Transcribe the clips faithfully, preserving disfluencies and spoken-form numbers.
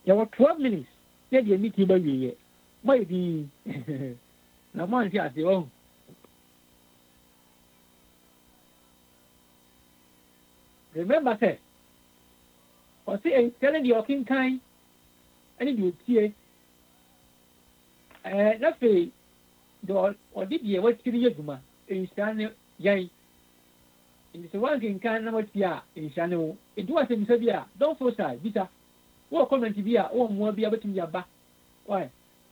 You have twelve minutes. Yeah, you need to be here. Maybe. No man says, oh. Remember, say, or say, telling your king kind, and you see, uh, let's say, or did you what three years, man, in Stanley, yay. In the one king kind of what ya in Shano, it was in Serbia, don't force side, Vita. What comment to be a or more be able to be a back? Why?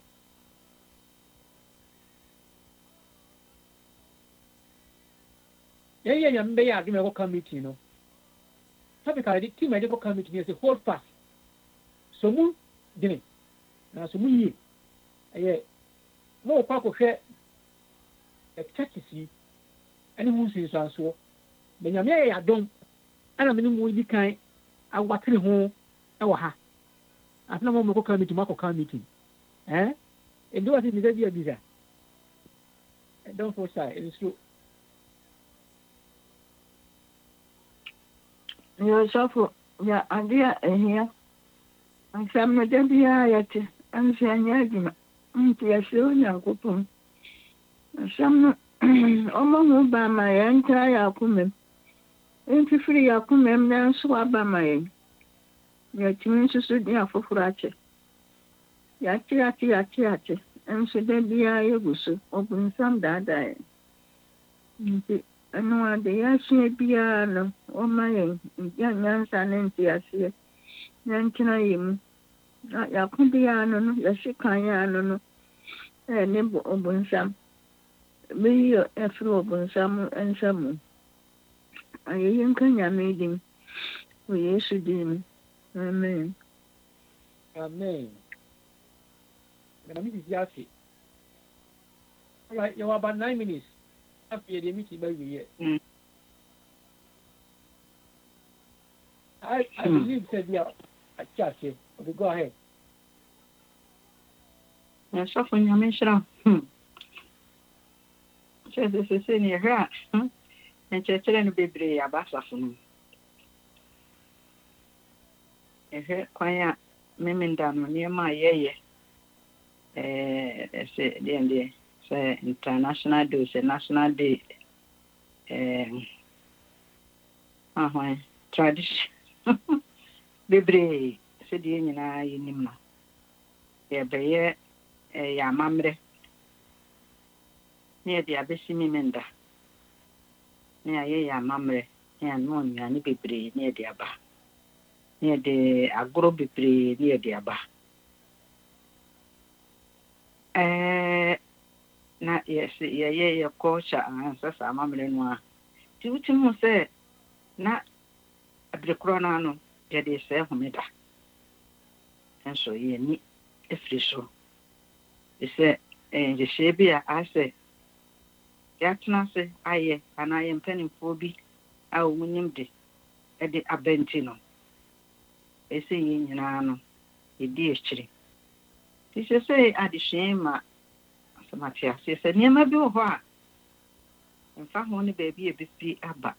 Yeah, yeah, yeah, may I give me a committee, you know. Typically, two medical committee is a hold fast. So, move, dinner. Now, so we, yeah, more powerful share a taxi, and who sees us so. When you may, I don't, and I'm in the way kind, I want to home, our ha. I've no more committee, Marco committee. Eh? And do I think it's a visa? Don't forsake, it is true. You're so yeah, idea here. And some of them be at and saying, Yagima, and yes, you coupon. Some almost by my entire woman. Ain't you free? I come and then swab by my yet you insisted there for Frache. Yati, yati, yati, yati, and so then be I was open some that day. I know the Yashi piano, or my young man's an enthusiast. Yankinayim, not Yakubiano, Yashikayano, and Nimble Obunsam. Be a few Obunsam and some. I am Kanya meeting. We issued him. Amen. Amen. And Missus Yashi. All right, you have about nine minutes. After the meeting, baby. I, I mm. believe said yeah, a church. Okay, go ahead. Yes, so when you mention, hmm. Says this is in your heart, hmm. And just telling the baby about something. If you quiet, me down near my yeah, eh, say the say international day, say national day, eh, uh, tradition. Bebre said the nyina yinim no ye beye e ya mamre ne de abesi mi menda ne aye ya mamre ne no nya ne bebre ne de aba ne de agro bebre ne de aba eh na yes ye ye ye culture ansa sa mamre no a ti wuti mu se na abrekro na no ye de se homeda enso ye ni efiri so ise eh je shebia ase yatna se aye anaye mpanimfo bi a omunyim de e de abenti no ese ye nyina no e di echiri ti se se adihwe ma asamatia se se niema bi ho a mfa ho ne ba bi e bi aba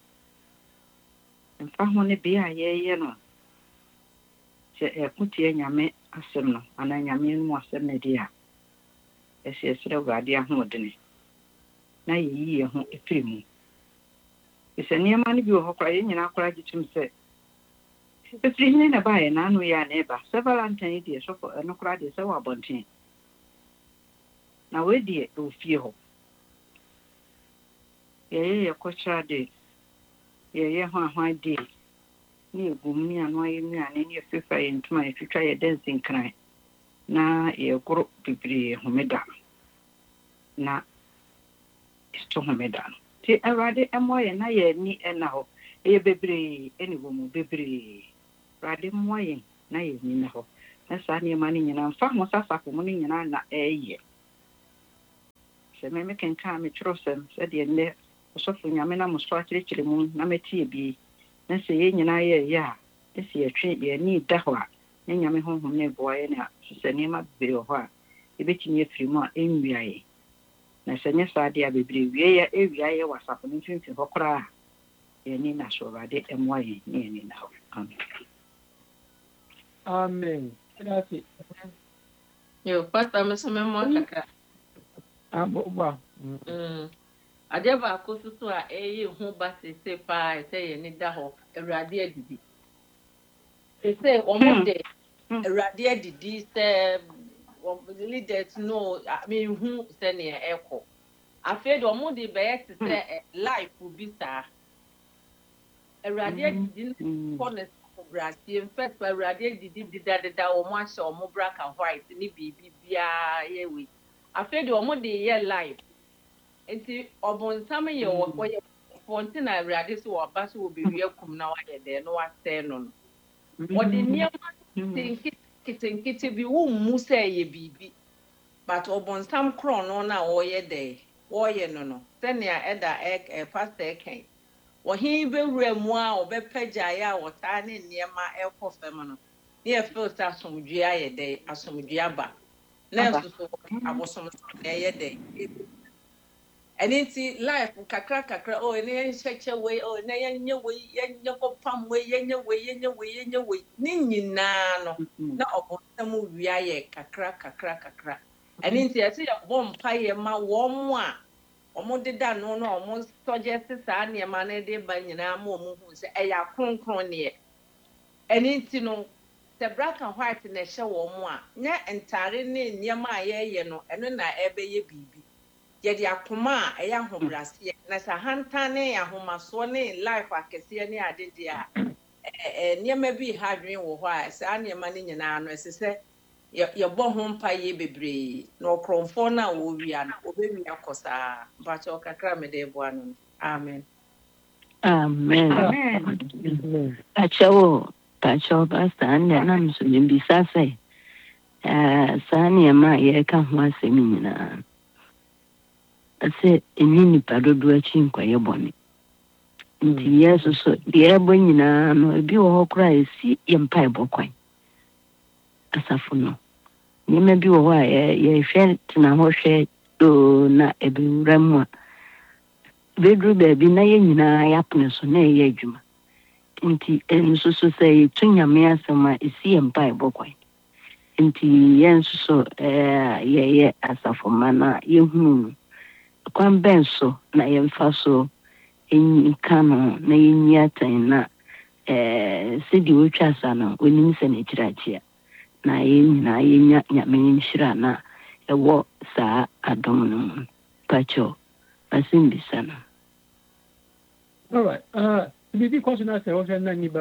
mfa ho ne bi a ye ye no se e kutie nyame asem no ana nyame no asem ne dia ese ese wade ahodene na yeyi ho efirimu ese niema ne bi ho kwa ye nyina akora gitim se efiri ne na ba ye na anu ya na eba se valentine die so ko no kora de se wa bonten na we die o fie ho ye ye ko cha de ye ye ho ahwa de ni egumni anu aye ni ane ni fefa ye ntuma ye twitwa ye dancing kran na ye gro bibiri homeda na isto homeda ti awade emoye na ye ni ena ho ye bibiri eni wo mu bibiri rade moye na ye ni na ho na sa ni mani nyina mfa mo sasa ko mo ni nyina na eye se me me kenka me trosem se de ne so fu nyame na mo so akire kire mu na meti bi na se ye nyina ye ya esi ye twe ye ni da ho a nyame honhom ne boye na se ne ma be ho a e betimi afiri mu a enwiaye na se nye sa de a bebre wie ya ewiaye wasafo ne twinti ho kra ye ni na so rade emoye ni ni na ho amen Amen. That's it. Yo, pastor me so me mo kaka. Abo. Mm. Ade ba ko so a eyi ho ba se se pa se ye ni da ho. Awurade adidi. Se se omo de awurade adidi se leaders no I mean hu se ne ekọ. Afei de omo de be ye se life bi sa. Awurade adidi ko ne brasi in fact awurade adidi dida dida omo ahye omo black and white ni bibi bia ye we. Afei de omo de ye life. Enti obonsam ye wo ye fonte na awurade so wo ba so wo bewie kum na wa ye de no wa se no no. Wodi niema tinkitikiti bi wo mu se ye bibi. But obonsam kron no na wo ye de. Wo ye no no. Senia eda e pastor ken. Wo hin be wura mu a obepagya ya wo ta ne niema e kofem no. Ne e feel sa asomdwe aye de asomdwe aba. Na nso so abosom na ye de. And it's life, kakra kakra, oh, and then such a way, oh, and then your way, and your pam way, and your way, and your way, and your way. Nini nano, no, about some movie, kakra kakra kakra. And in the I see a bomb pie, ma warm one. Omo de da no no almost suggest sa ne ma na de ba nyina ma omo hu se e ya kronkron ne. Eni ti no the black and white na hye wo mo a nya entare ne niema a ye ye no eno na ebe ye bibi. Yedi akoma a eya hobrase na sa hanta ne ya homaso ne life akese ne adede a eh niema bi ha dwen wo ho a sa niema ne nyina no esese ye bo ho mpa ye bebre na okromfo na wo wia no obewi akosa ba cho kakra me de bo anu. Amen. Amen. Amen. Achawo achawo pastor ande na mso mbisa sai eh sa niema ye ka ho asemi nyina. Ase enini padodo achi nkwaye bone nti yeso so de ebo nyina no ebi wo hokra esi ye mpa ebokwan asafo no nyema bi wo a ye hwe tena ho hwe do na ebi wuramu a bedru bebi na ye nyina yapne so na ye adwuma nti enso so say tunyame asema esi ye mpa ebokwan nti yenso so eh ye ye asafo mana ye hunu kwan benso na yemfa so enyi kano na yenyi atan na eh sedi wotwa sana onim se na kirachia na yenyi na yenya nyame nshira na ewo sa adom no pacho asimbi sana. All right. Uh, the big question I say, also,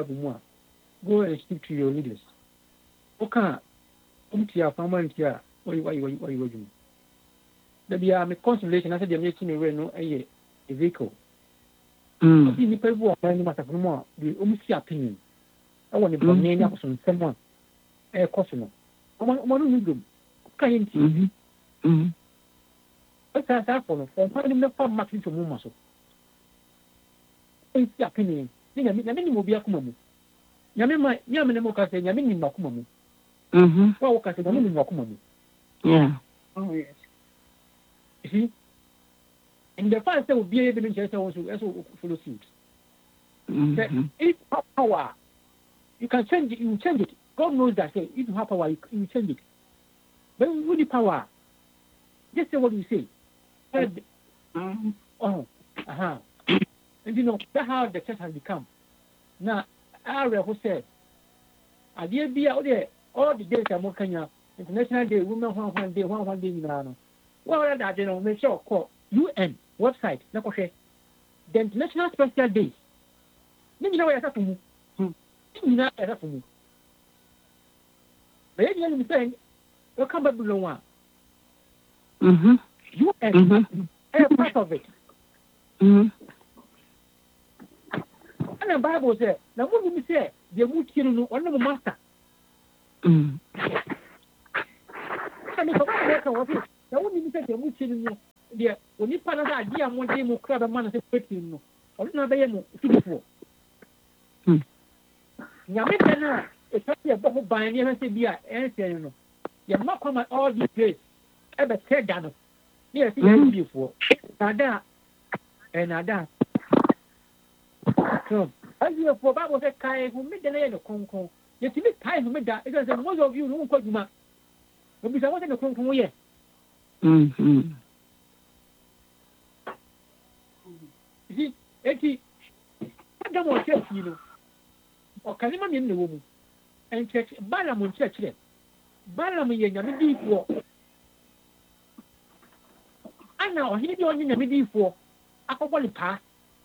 go and speak to your leaders. Okay. Um, tia, farmer, tia. What you, what you, what you, what you? There be a consolation. I said, they're making a no a vehicle. Hmm. The people who are planning matter for more, the almost opinion. I want to put name up on someone. A customer. I want one of them. Can you? Hmm. What's that for? For finding the farm market to move muscle. It's the opinion. Think I mean, I mean, will be a common. Yamima, Yamina Mocasa, Yamin in Macumamu. Mm-hmm. Well, Cassie, Yamin in Macumamu. Yeah. Oh, yes. You see? And the first will be able to also follow suit. If power, you can change it, you change it. God knows that say, if you have power, you, you change it. But with the power, just say what you say. Mm-hmm. Oh, uh-huh. And you know, that's how the church has become. Now, I who said, I did be out there all the days I'm working out. International Day, Women One One Day, One One Day, you know. Well, that you know, make sure call U N website, like okay. The International Special Days. You know what I have to move. You know what I have to move. But you know, saying, you come back below one. Mm-hmm. U N, mm-hmm. A part of it. Mm-hmm. And the Bible says, now what we say, the wood children, one of the master. Mm. And if I was it, now what we say, the wood children, the when you find out idea, one day more crowd of man is fifteen, or not the end of Hmm. Yamina, it's not a bubble by any of the answer, you know. You're not come at all these places. Ever said that. Yes, it's beautiful. Nada and Nada. So, as you for Bible said, Kai, who made the land of Conco, yet to make time with that. It is most of you who quite much. But because I wasn't a come here. Mm-hmm. You see, Eddie, I don't want to you know. Or can you imagine the woman? And church, Balam on church. Balam in your deep war. I know he don't in the deep war. I probably pass.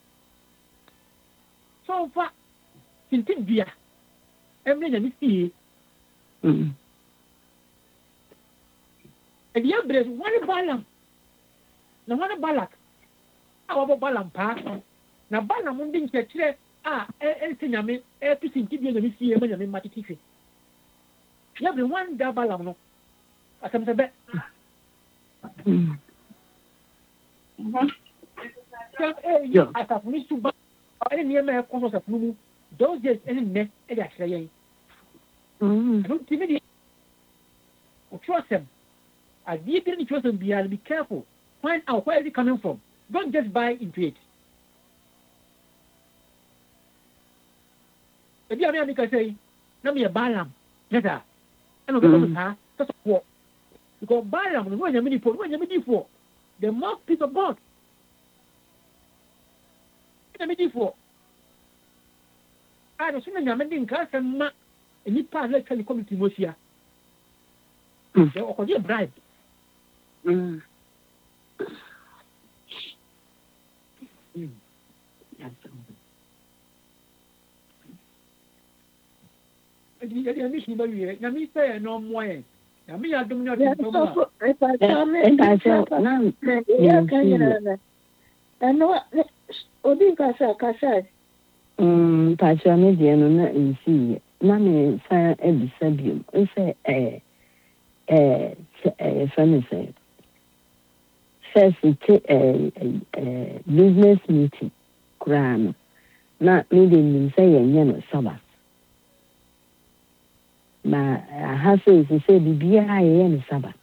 So far, since India, every day see. And the other one Balam. No one Balak. Our Balam pass. Now Balam on the church. Ah, anything I mean, everything keep you the see a man in Matitifi. You have the one double no. I come to bed. I have missed to buy any near my corners of Mumu. Those days, any net, and actually, I don't give it. Trust them. I didn't trust them. Be careful. Find out where it's coming from. Don't just buy into it. If you have any say, let me a balam, letter. I don't know her, that's what. Because balam, when you're many for, when you're many for, the mouthpiece of God. I'm many for. I don't see any amending cars and ma, and you pass like any committee mosia. They are a bribe. Mm. Yes. I miss you, baby. Now, me say no more. Now, me, I don't know. If I tell me, I tell you, yeah, can you? I know. Odi kasa kasa. Um, Pacha me di ano na nsi. Na me sa ebisa biom. O say eh eh eh funny say. First it eh eh business meeting. Kurano. Na me di nim say yenye no Sabbath. Ma ha say say bibia aye no Sabbath.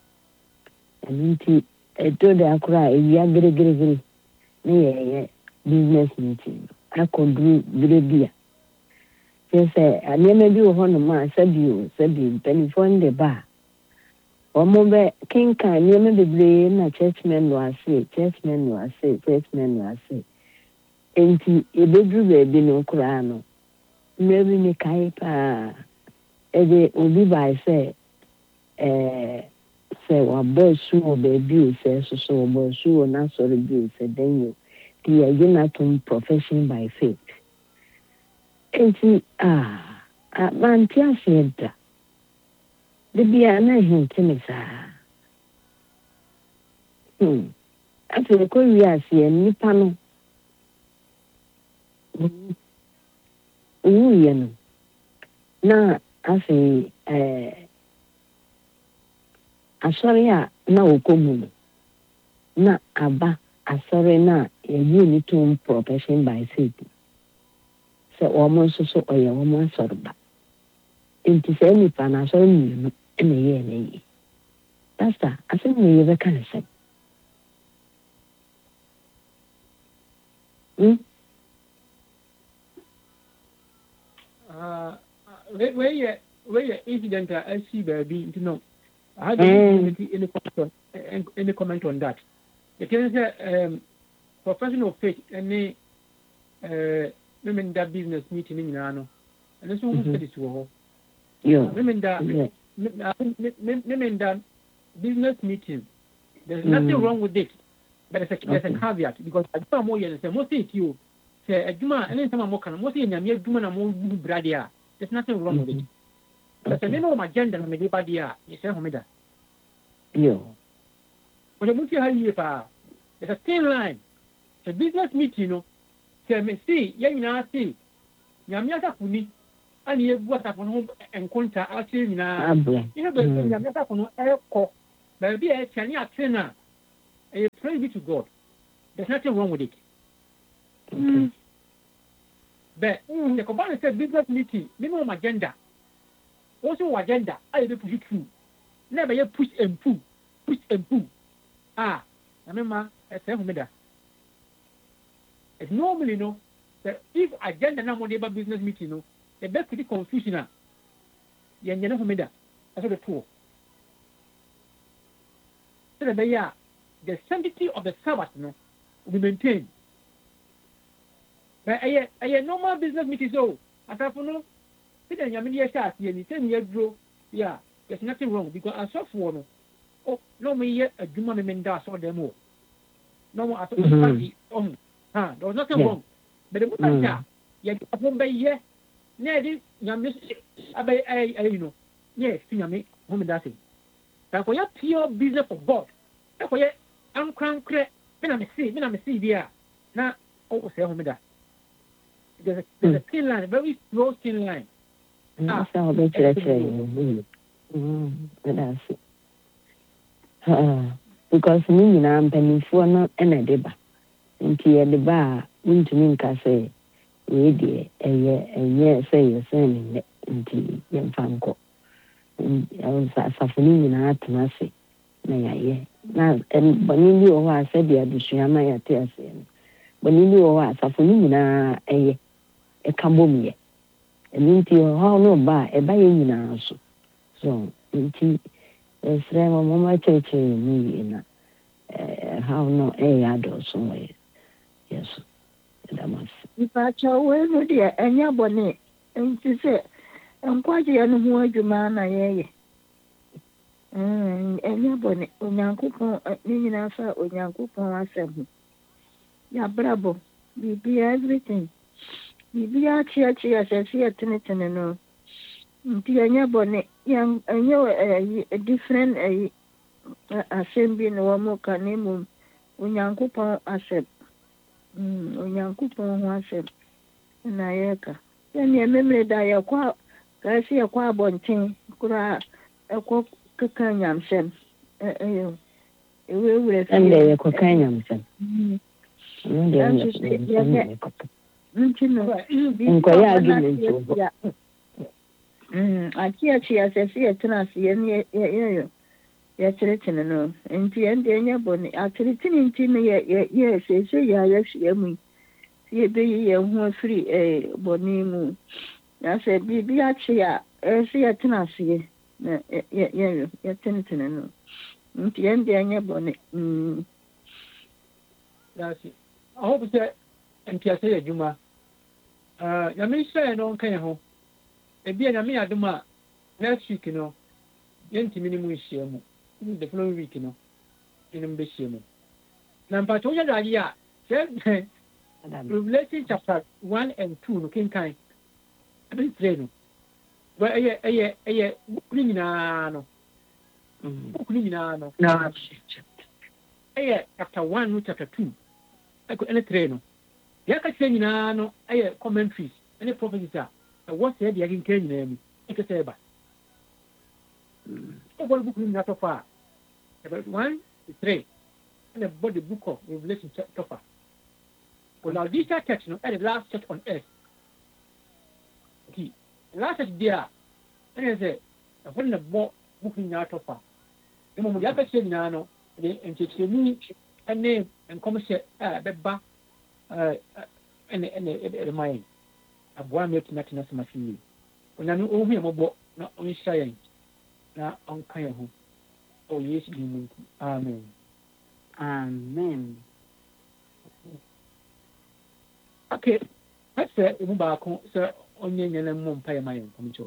Nti eto de akura ewia gere gere gere. Me ye business meeting. I could do Grebia. Yes, I never do one of my sabu, sabu, penny for the bar. Or more king can never be blame a churchman was say, churchman was say, churchman was say. And he a bedroom baby no crano. Maybe me kaipa. Ede obi by say, eh, say, or boy shoe baby says so, boy shoe or not sorry, bill said then you. The United profession by faith. And she, ah, a man, Tia said, the be an hint to me, sir. Hmm. After the Korea, see a new panel. Oh, you know. Now, I say, eh, I sorry, now come. Na aba. Asore na eyi to profession by faith. So almost so or your woman sorba. It is any pan as only in a year and a year. That's that. I think we ever can say. Hmm? Uh, where you where you incident I see baby to know. I had any comment any comment on that. The case um professional faith any uh women that business meeting in Nano. And this one said it to her. Yeah. Women that women that business meeting. There's nothing wrong with it. But there's a there's a caveat because I do more than say most of you say a juma and then some more can most of you juma na more bradia. There's nothing wrong with it. But the name of my agenda na me bradia. You say homeda. Yeah. But the multi high there's a thin line. The business meeting, you know, say me see, yeah, you know, see, Yamiata Puni, and you what up on home and contact actually, you know, you know, but Yamiata Punu, airco, but be a Chania trainer, a praise be to God. There's nothing wrong with it. Mm. But mm, the company said business meeting, minimum agenda. Also, agenda, I will push it through. Never yet push and pull, push and pull. Ah, I remember. It's normally, you know, that if agenda now about business meeting, you know, the best pretty confusion. yen yen ho meda aso de to so the yeah the sanctity of the Sabbath no will be maintained. But a a normal business meeting so atafuno see the nyame ye sha asie ni say ni aduro yeah there's nothing wrong because as of no oh no me ye adwuma me menda so dem o no mo aso party on ha there was nothing yeah. wrong but the moment mm. ye afon be ye na di nyame abay ay ay you know yes nyame ho me da say that for your pure business for God that for ye am kran kre me na me see me na me see dia na o say ho me da there's a, there's mm. a thin line a very slow thin line ah so be chere chere mm that's it ah because me ni na mpanifo no na de ba nti e de ba ntumi nka say we de eye enye say you say ni nti ye mfanko nti asafuni ni na atena se na yaye na bani bi o ha se de adusua ma ya te ase bani bi o ha asafuni ni na eye e kambom ye nti ho no ba e ba ye nyina so so nti esre mo mama cheche ni na eh how no e ya do so we yes that was ipa chawe no dia enya bone nti se nkwaje ya no ho adwuma na yeye mm enya bone onyankopon ni nyina fa onyankopon asem ya bravo bibi everything bibi a chia chia se se tenetene no nti enya bone yang enye a different a assembly no wa mo kanemu onyankopon asem mm onyankopon ho asem na yeka yani ememre da ya kwa ka si ya kwa bonten kura ekwo kaka nyamsem eh eh ewe wure fi ande ya kwa nyamsem mm ande ya nti no nko ya argument ya mm ati ati asesi etena se ye ye ya tiretene no nti ende enya boni atiretene nti no ye ye sese ya ya hwe mu ye be ye ho afiri eh boni mu ya se bibi achi ya ese ya tena se na ye ye ye tenetene no nti ende enya boni mm that's it. I hope that nti ase ya juma ah ya me share no kan ho e bia na me aduma next week no yenti minimum share mu the following week no inum be share mu na mpa to ya dali ya Revelation chapter one and two no kin kan abi three no ba eye eye eye bukuni nyina no bukuni nyina no na eye chapter one no chapter two eko ene three no ya ka tse nyina no eye commentaries ene prophecies a what said ya kin kan nyina mu eke se ba o bol bukuni nyina to fa about one to three and about the book of Revelation chapter four. Well, now this text, no, at the last church on earth. Okay, the last church there, and I say, I want the book booking out of her. The moment you have to say, no, and to me, a name and come say, ah, Beba, uh, and the mind. A boy made nothing else much you. When I know over him about not only saying, now on kind of. Oh, yes, you mean, amen. Amen. Okay, that's it. We're back on, sir. Onion and mum pay my own control.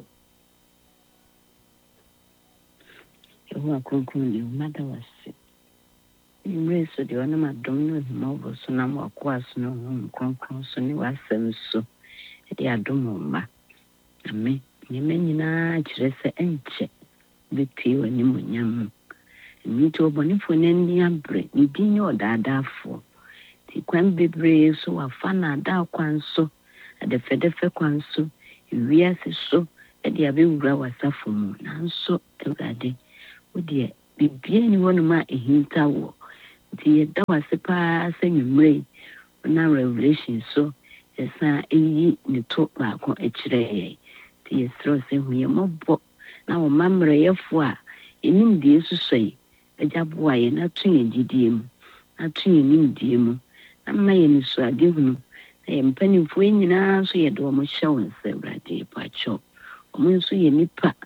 You are concluding, mother was sick. You raised the honor of Domino Mobile, so now more quas no home, conclusion, so you are seven so. They are domoma. I mean, you mean, you know, just a check. Be tea when you munyam. Me to a bonifo Nandian break, you didn't know that for. The quan be brave so a fan a dark one so at the fedefe quan so, you wear so at the abbey grower saffron, and so a day. Oh dear, be being one of my hinta war. The that was a pass and you may now revelation so as I eat the talk back on a tray. The throw say we are more book now, mamma, a four in the say. A job why not twin G D M, not twin in D M. I'm my in so I give him. I am penning for any now, so you do almost show and say, right, a patch up. Almost so you nipper,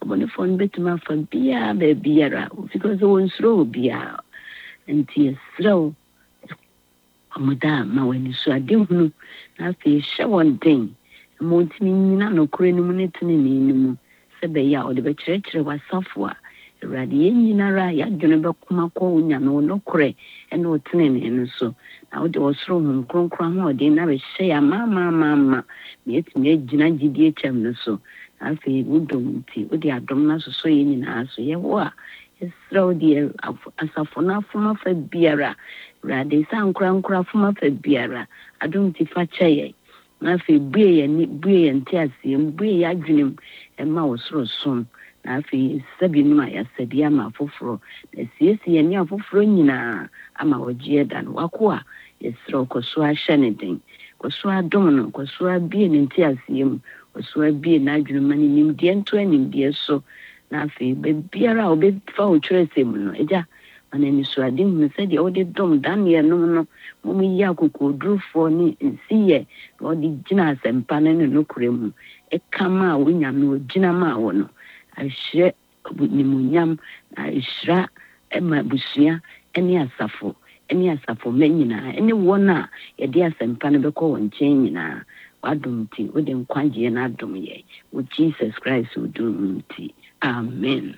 ɔbɔne fo no bɛtumi afa biara baabiara because wɔnsuro wo biara nti yɛserɛ wo ɔmoda ma w'ani so adehunu na afei hyɛ wɔn den ma ɔntumi nyina nokorɛ no mu ne tenenee no mu sɛ bɛyɛ a ɔde bɛkyerɛkyerɛ w'asafo a Awurade yɛn nyinara yɛadwene bɛkoma kɔ wo nya no nokorɛ ɛne wo tenenee no so na wode ɔsoro hom kronkron ahoɔden na bɛhyɛ yɛ amaamaamaama ma yɛtumi agyina gyidie kyɛm no so na afei wodom nti wode adom no asosɔ yɛ nyinaa so yɛwo a yɛserɛ wo de asafo no afoma fa biara Awurade sa nkorankora afoma fa biara adom nti fa kyɛ yɛ na afei bue yɛ bue yɛ nte aseɛ bue yɛ adwene mu ɛma wo soro som na afei sɛbi no ma yɛsɛbi ama afoforɔ na siesie yɛne afoforɔ nyinaa ama wɔgye da no wako a yɛserɛ kɔso ahyɛ ne den kɔso adom no kɔso abie ne nte aseɛ mu kɔso abie n'adwene ma ne nimdeɛ nto animdeɛ so na afei baabiara a wobɛfa wo twerɛ sɛ mu no agya ana ni so ade hu sɛdeɛ wode dom Daniel no no mo yi akokodurufoɔ ne nsiyɛ na wɔde gyina asɛmpa no ne nokorɛ mu ɛkama a wonyame ogyina ma wo no ahyerɛ nimunyam na ahyira ɛma busua ɛne asafo ɛne asafo ma nyinaa ɛne wɔn a yɛde asɛmpa no bɛkɔ wɔn nkyɛn nyinaa wadom nti wode nkwagyeɛ no adom yɛ wo Jesus Christ wodom nti amen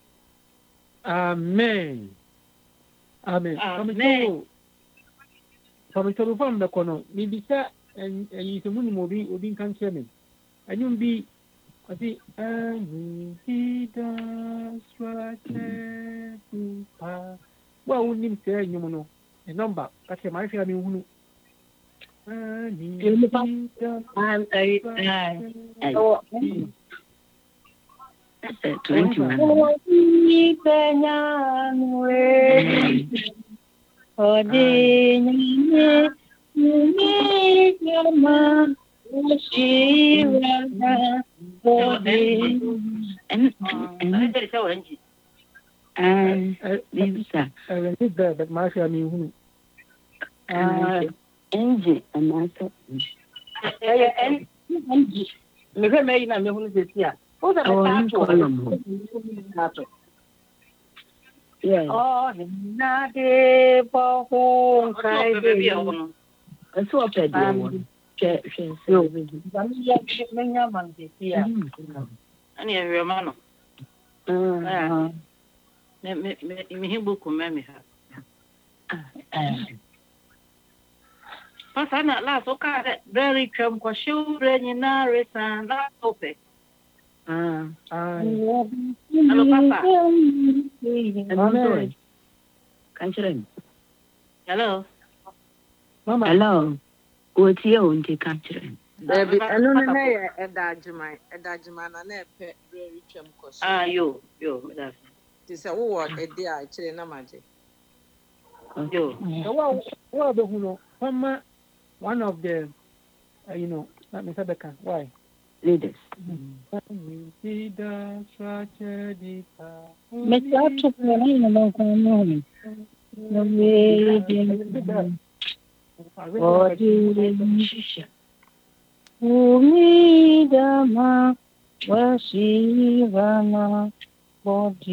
amen amen amen Sabi sabi fam da kono mi bisa yi semu ni mobi obi kan kyerɛ me anyum bi ati ani hida swate pa wa unim sɛ anyum no e number ka kyerɛ ma hwɛ mi hunu ani hida am ai ai twenty-one ni penyanwe Odinye ni kama shira odin and and there is a wenji and bisa and this there but ma hwɛ mi hunu ah enji amasa eh en enji me hwɛ me na me hunu sesia o da ta to yeah oh na de po ho kai de so opede one che che so bami ya menya man sesia ani e hwɛ ma no ah me me me hibuku me me ha ah pasana la so ka de very twam kwa shure nyina resa na ope ah ah hello papa amen kancheren hello mama hello o tie o nti kancheren baby eno na ye eda adwuma eda adwuma na na epe very twam kwa shure ah yo yo that's ti say wo wo ede a kire na maje yo so wa wa be hunu mama one of the uh, you know let me say back why leaders Metato kwa nini na kwa nini na wewe Odi umidama washivana bodi